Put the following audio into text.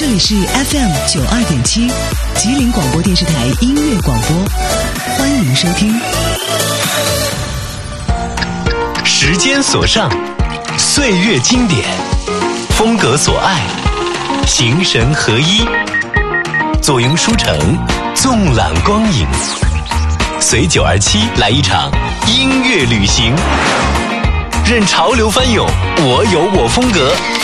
这里是 FM92.7 吉林广播电视台音乐广播，欢迎收听。 时间所上，岁月经典，风格所爱，形神合一，坐拥书城，纵览光影，随927来一场音乐旅行，任潮流翻涌，我有我风格，